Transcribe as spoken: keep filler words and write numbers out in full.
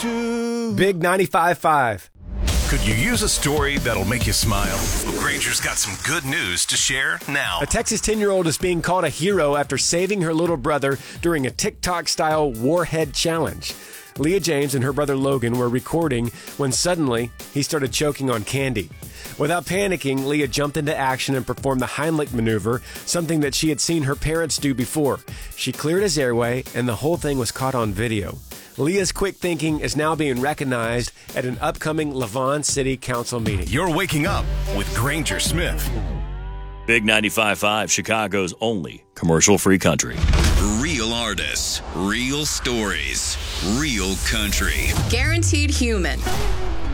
to Big ninety-five point five. Could you use a story that'll make you smile? Well, Granger's got some good news to share now. A Texas ten-year-old is being called a hero after saving her little brother during a TikTok-style warhead challenge. Leah James and her brother Logan were recording when suddenly he started choking on candy. Without panicking, Leah jumped into action and performed the Heimlich maneuver, something that she had seen her parents do before. She cleared his airway, and the whole thing was caught on video. Leah's quick thinking is now being recognized at an upcoming Lavon City Council meeting. You're waking up with Granger Smith. Big ninety-five point five, Chicago's only commercial-free country. Real artists, real stories, real country. Guaranteed human.